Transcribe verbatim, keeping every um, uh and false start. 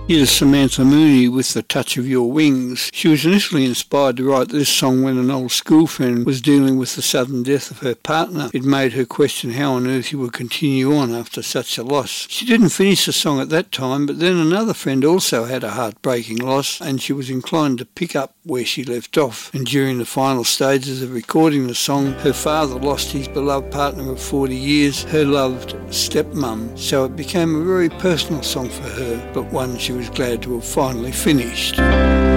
Here's Samantha Mooney with The Touch of Your Wings. She was initially inspired to write this song when an old school friend was dealing with the sudden death of her partner. It made her question how on earth she would continue on after such a loss. She didn't finish the song at that time, but then another friend also had a heartbreaking loss, and she was inclined to pick up where she left off. And during the final stages of recording the song, her father lost his beloved partner of forty years, her loved stepmum, so it became a very personal song for her, but one she was glad to have finally finished.